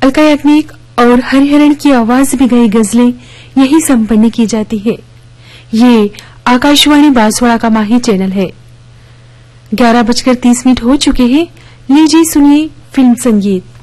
अलका याग्निक और हरिहरन की आवाज में गई गजलें यही संपन्न की जाती है। ये आकाशवाणी बांसवाड़ा का माही चैनल है। 11:30 हो चुके हैं। लीजिए सुनिए फिल्म संगीत।